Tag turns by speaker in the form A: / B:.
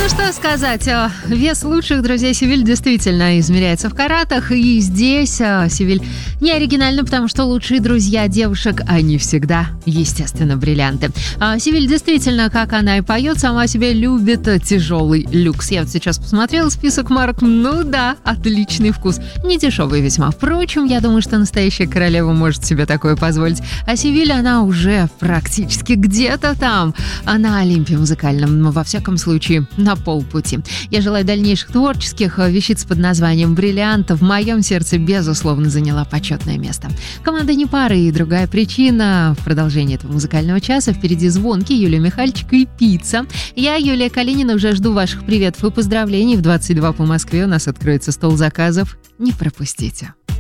A: Что сказать, вес лучших друзей Севиль действительно измеряется в каратах, и здесь Севиль не оригинально, потому что лучшие друзья девушек, они всегда, естественно, бриллианты. Севиль действительно, как она и поет, сама себе любит тяжелый люкс. Я вот сейчас посмотрела список марок, ну да, отличный вкус, не дешевый весьма. Впрочем, я думаю, что настоящая королева может себе такое позволить, а Севиль, она уже практически где-то там, на Олимпе музыкальном, но во всяком случае на полпути. Я желаю дальнейших творческих вещиц под названием «Бриллиант». В моем сердце, безусловно, заняла почетное место. Команда «Не пары» и другая причина. В продолжении этого музыкального часа впереди звонки, Юлия Михальчик и пицца. Я, Юлия Калинина, уже жду ваших приветов и поздравлений. В 22 по Москве у нас откроется стол заказов. Не пропустите.